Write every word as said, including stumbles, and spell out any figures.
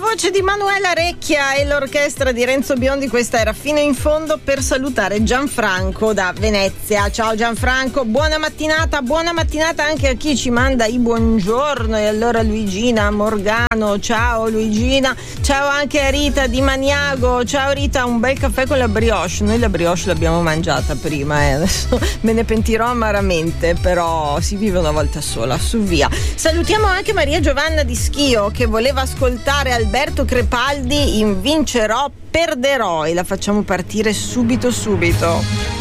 voce di Manuela Recchia e l'orchestra di Renzo Biondi, questa era Fino in fondo, per salutare Gianfranco da Venezia. Ciao Gianfranco, buona mattinata, buona mattinata anche a chi ci manda i buongiorno. E allora Luigina Morgano, ciao Luigina, ciao anche a Rita di Maniago, ciao Rita, un bel caffè con la brioche. Noi la brioche l'abbiamo mangiata prima, eh. Adesso me ne pentirò amaramente, però si vive una volta sola, su via. Salutiamo anche Maria Giovanna di Schio che voleva ascoltare Alberto Crepaldi in Vincerò, perderò, e la facciamo partire subito subito.